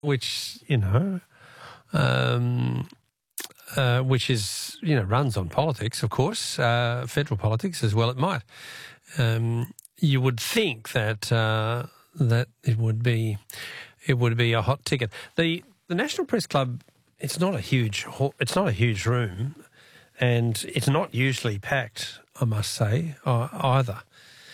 which, which is, runs on politics, of course, federal politics as well it might. You would think that that it would be a hot ticket. The National Press Club, it's not a huge room, and it's not usually packed, I must say, either.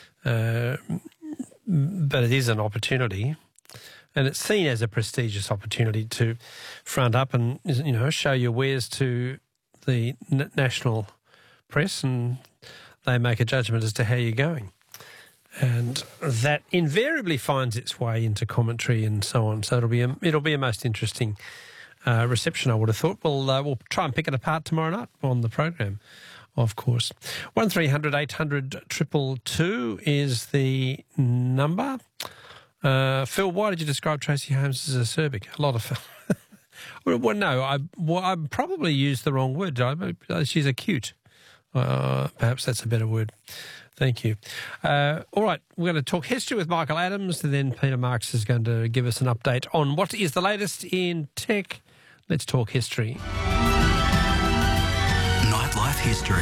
But it is an opportunity, and it's seen as a prestigious opportunity to front up and, show your wares to the national press, and they make a judgment as to how you're going. And that invariably finds its way into commentary and so on. So it'll be a most interesting reception, I would have thought. We'll try and pick it apart tomorrow night on the program, of course. 1300 800 222 is the number. Phil, why did you describe Tracy Holmes as acerbic? A lot of... Well, no, I probably used the wrong word. She's acute. Perhaps that's a better word. Thank you. All right, we're going to talk history with Michael Adams, and then Peter Marks is going to give us an update on what is the latest in tech. Let's talk history. Nightlife history.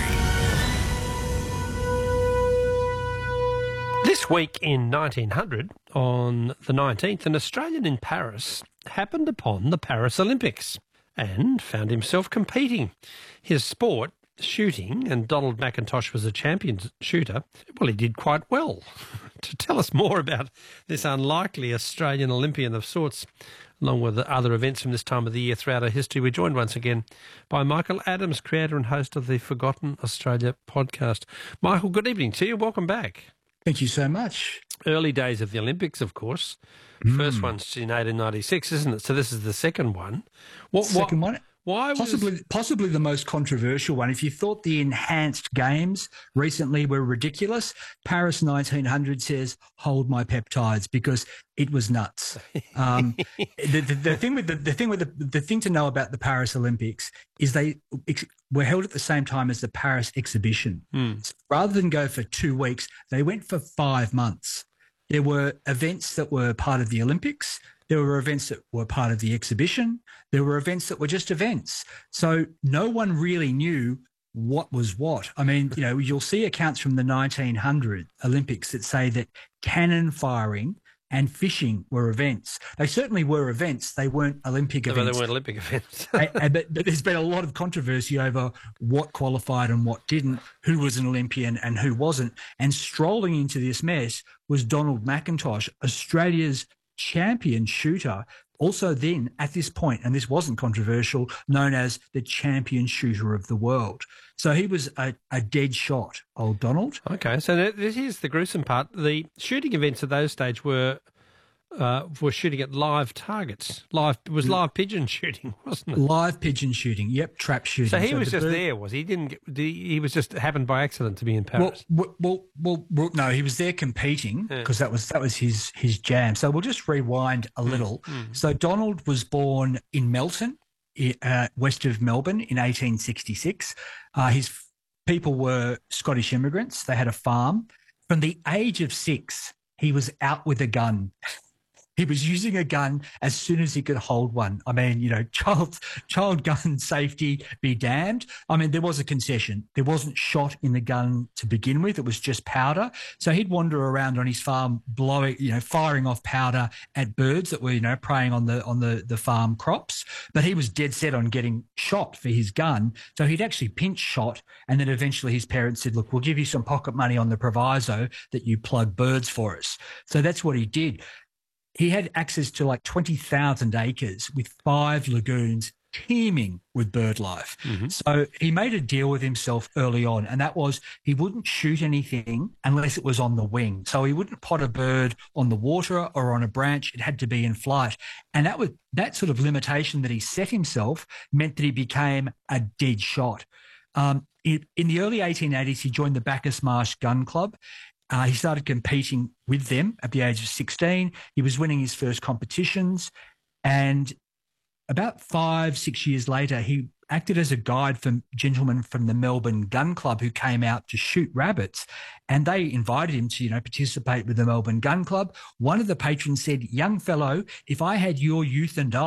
This week in 1900, on the 19th, an Australian in Paris happened upon the Paris Olympics and found himself competing. His sport, shooting, and Donald McIntosh was a champion shooter. Well, he did quite well. To tell us more about this unlikely Australian Olympian of sorts, along with the other events from this time of the year throughout our history, we're joined once again by Michael Adams, creator and host of the Forgotten Australia podcast. Michael, good evening to you. Welcome back. Thank you so much. Early days of the Olympics, of course. First one's in 1896, isn't it? So this is the second one. Second one? Why possibly the most controversial one. If you thought the enhanced games recently were ridiculous, Paris 1900 says, hold my peptides, because it was nuts. The thing to know about the Paris Olympics is they were held at the same time as the Paris exhibition. So rather than go for 2 weeks, they went for 5 months. There were events that were part of the Olympics. There were events that were part of the exhibition. There were events that were just events. So no one really knew what was what. I mean, you'll see accounts from the 1900 Olympics that say that cannon firing and fishing were events. They certainly were events. They weren't Olympic events. They weren't Olympic events. but there's been a lot of controversy over what qualified and what didn't, who was an Olympian and who wasn't. And strolling into this mess was Donald McIntosh, Australia's champion shooter, also then at this point, and this wasn't controversial, known as the champion shooter of the world. So he was a dead shot, old Donald. Okay, so here's the gruesome part. The shooting events at those stage were shooting at live targets. Live pigeon shooting, wasn't it? Live pigeon shooting, yep, trap shooting. So he was just there, was he? He was just happened by accident to be in Paris. Well, no, he was there competing because that was his jam. So we'll just rewind a little. So Donald was born in Melton, west of Melbourne, in 1866. His people were Scottish immigrants. They had a farm. From the age of 6, he was out with a gun. He was using a gun as soon as he could hold one. I mean, child gun safety be damned. I mean, there was a concession. There wasn't shot in the gun to begin with. It was just powder. So he'd wander around on his farm firing off powder at birds that were, preying on the farm crops. But he was dead set on getting shot for his gun. So he'd actually pinch shot. And then eventually his parents said, look, we'll give you some pocket money on the proviso that you plug birds for us. So that's what he did. He had access to like 20,000 acres with 5 lagoons teeming with bird life. So he made a deal with himself early on, and that was he wouldn't shoot anything unless it was on the wing. So he wouldn't pot a bird on the water or on a branch. It had to be in flight. And that sort of limitation that he set himself meant that he became a dead shot. In the early 1880s, he joined the Bacchus Marsh Gun Club. He started competing with them at the age of 16. He was winning his first competitions. And about 5-6 years later, he acted as a guide for gentlemen from the Melbourne Gun Club who came out to shoot rabbits, and they invited him to, participate with the Melbourne Gun Club. One of the patrons said, "Young fellow, if I had your youth and